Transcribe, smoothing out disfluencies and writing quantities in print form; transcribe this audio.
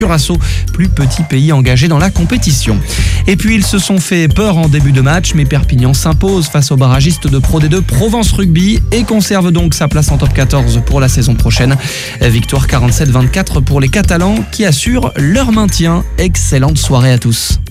Curaçao, plus petit pays engagé dans la compétition. Et puis ils se sont fait peur en début de match, mais Perpignan s'impose face aux barragistes de Pro D2 Provence Rugby et conserve donc sa place en top 14 pour la saison prochaine. Victoire 47-24 pour les Catalans qui assurent leur maintien. Excellente soirée à tous.